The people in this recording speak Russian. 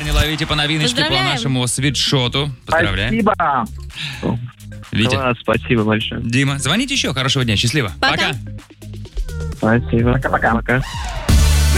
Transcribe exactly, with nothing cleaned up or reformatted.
парни, ловите по новиночке по нашему свитшоту. Поздравляем. Спасибо. Витя. Класс, спасибо большое. Дима, звоните еще. Хорошего дня. Счастливо. Пока. Спасибо. Пока-пока.